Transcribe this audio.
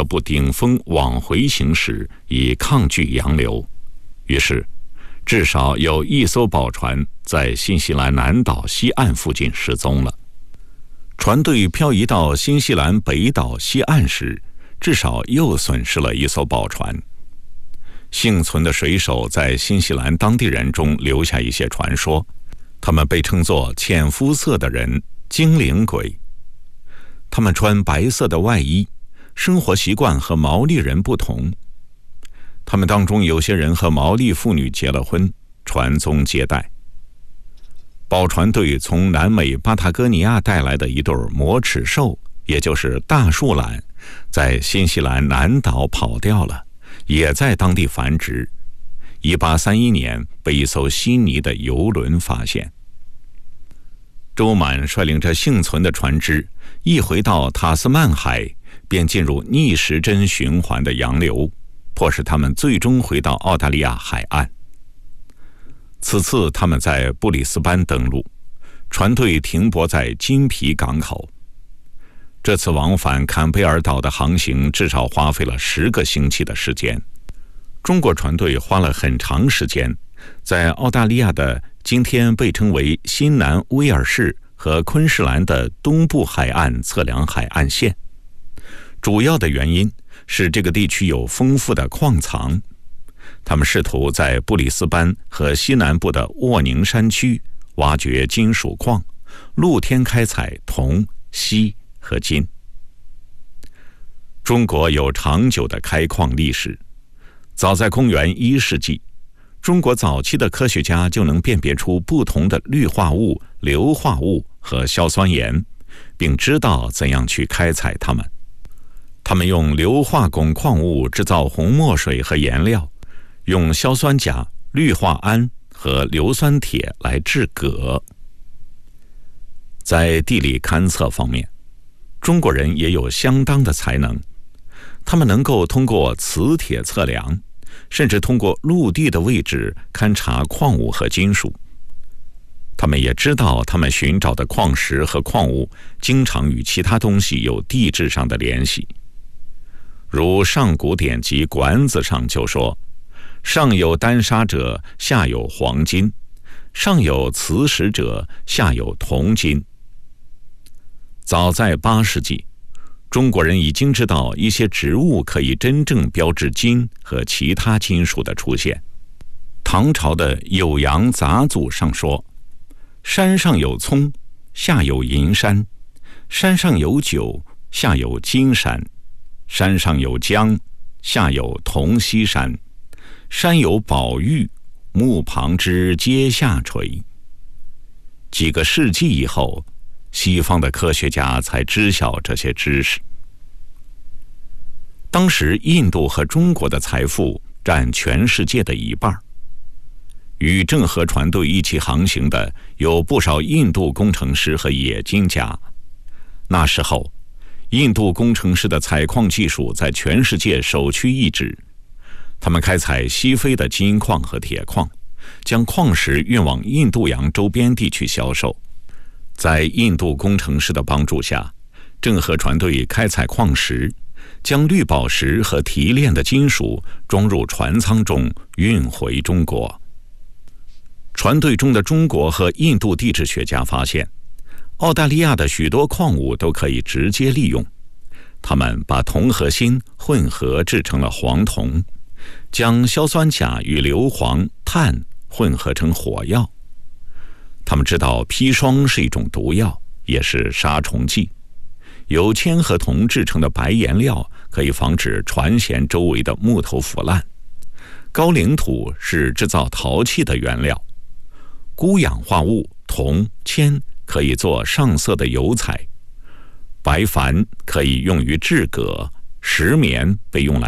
部顶峰往回行驶，以抗拒洋流。于是至少有一艘宝船在新西兰南岛西岸附近失踪了。船队漂移到新西兰北岛西岸时，至少又损失了一艘宝船。幸存的水手在新西兰当地人中留下一些传说，他们被称作浅肤色的人、精灵鬼。他们穿白色的外衣，生活习惯和毛利人不同。他们当中有些人和毛利妇女结了婚，传宗接代。宝船队从南美巴塔哥尼亚带来的一对魔齿兽，也就是大树懒，在新西兰南岛跑掉了，也在当地繁殖。1831年被一艘悉尼的游轮发现。周满率领着幸存的船只，一回到塔斯曼海，便进入逆时针循环的洋流，迫使他们最终回到澳大利亚海岸。此次他们在布里斯班登陆，船队停泊在金皮港口。这次往返坎贝尔岛的航行至少花费了10个星期的时间。中国船队花了很长时间，在澳大利亚的今天被称为新南威尔士和昆士兰的东部海岸测量海岸线。主要的原因是这个地区有丰富的矿藏。他们试图在布里斯班和西南部的沃宁山区挖掘金属矿，露天开采铜、锡和金。中国有长久的开矿历史，早在公元1世纪，中国早期的科学家就能辨别出不同的氯化物、硫化物和硝酸盐，并知道怎样去开采它们。他们用硫化汞矿物制造红墨水和颜料，用硝酸钾、氯化铵和硫酸铁来制铬。在地理勘测方面，中国人也有相当的才能。他们能够通过磁铁测量，甚至通过陆地的位置勘察矿物和金属。他们也知道他们寻找的矿石和矿物经常与其他东西有地质上的联系。如上古典籍《管子》上就说，上有丹砂者，下有黄金；上有磁石者，下有铜金。早在8世纪，中国人已经知道一些植物可以真正标志金和其他金属的出现。唐朝的《酉阳杂俎》上说，山上有葱，下有银山；山上有酒，下有金山；山上有江，下有铜溪山；山有宝玉，木旁之阶下垂。几个世纪以后，西方的科学家才知晓这些知识。当时印度和中国的财富占全世界的1半。与郑和船队一起航行的有不少印度工程师和冶金家。那时候，印度工程师的采矿技术在全世界首屈一指。他们开采西非的金矿和铁矿，将矿石运往印度洋周边地区销售。在印度工程师的帮助下，郑和船队开采矿石，将绿宝石和提炼的金属装入船舱中运回中国。船队中的中国和印度地质学家发现，澳大利亚的许多矿物都可以直接利用。他们把铜和锌混合制成了黄铜，将硝酸钾与硫磺、碳混合成火药。他们知道砒霜是一种毒药，也是杀虫剂。由铅和铜制成的白颜料可以防止船舷周围的木头腐烂。高岭土是制造陶器的原料。钴氧化物铜、铅可以做上色的油彩。白矾可以用于制铬，石棉被用来